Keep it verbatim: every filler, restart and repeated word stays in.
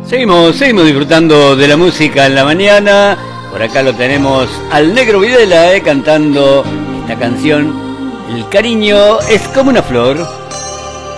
Seguimos, seguimos disfrutando de la música en la mañana. Por acá lo tenemos al Negro Videla, eh, cantando esta canción. El cariño es como una flor.